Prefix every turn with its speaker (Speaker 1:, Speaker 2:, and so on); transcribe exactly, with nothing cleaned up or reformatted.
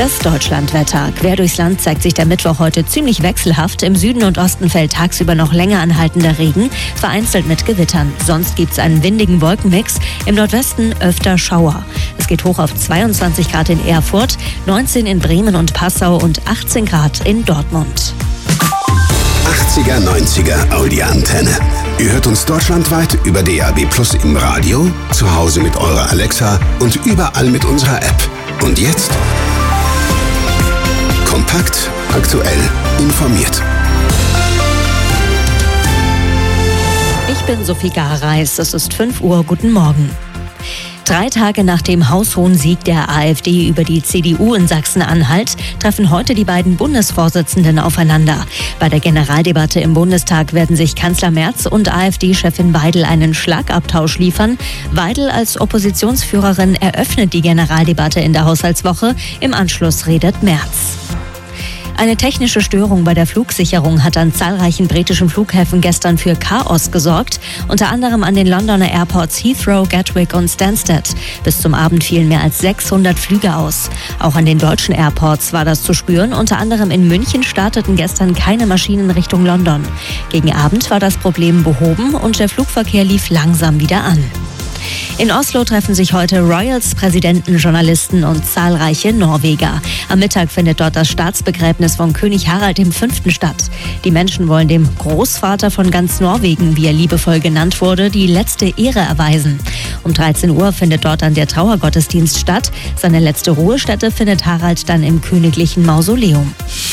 Speaker 1: Das Deutschlandwetter. Quer durchs Land zeigt sich der Mittwoch heute ziemlich wechselhaft. Im Süden und Osten fällt tagsüber noch länger anhaltender Regen, vereinzelt mit Gewittern. Sonst gibt es einen windigen Wolkenmix. Im Nordwesten öfter Schauer. Es geht hoch auf zweiundzwanzig Grad in Erfurt, neunzehn in Bremen und Passau und achtzehn Grad in Dortmund.
Speaker 2: achtziger, neunziger Audi-Antenne. Ihr hört uns deutschlandweit über D A B Plus im Radio, zu Hause mit eurer Alexa und überall mit unserer App. Und jetzt? Kompakt, aktuell, informiert.
Speaker 1: Ich bin Sophie Gareis, es ist fünf Uhr, guten Morgen. Drei Tage nach dem haushohen Sieg der AfD über die C D U in Sachsen-Anhalt treffen heute die beiden Bundesvorsitzenden aufeinander. Bei der Generaldebatte im Bundestag werden sich Kanzler Merz und AfD-Chefin Weidel einen Schlagabtausch liefern. Weidel als Oppositionsführerin eröffnet die Generaldebatte in der Haushaltswoche. Im Anschluss redet Merz. Eine technische Störung bei der Flugsicherung hat an zahlreichen britischen Flughäfen gestern für Chaos gesorgt, unter anderem an den Londoner Airports Heathrow, Gatwick und Stansted. Bis zum Abend fielen mehr als sechshundert Flüge aus. Auch an den deutschen Airports war das zu spüren. Unter anderem in München starteten gestern keine Maschinen Richtung London. Gegen Abend war das Problem behoben und der Flugverkehr lief langsam wieder an. In Oslo treffen sich heute Royals, Präsidenten, Journalisten und zahlreiche Norweger. Am Mittag findet dort das Staatsbegräbnis von König Harald der Fünfte statt. Die Menschen wollen dem Großvater von ganz Norwegen, wie er liebevoll genannt wurde, die letzte Ehre erweisen. Um dreizehn Uhr findet dort dann der Trauergottesdienst statt. Seine letzte Ruhestätte findet Harald dann im königlichen Mausoleum.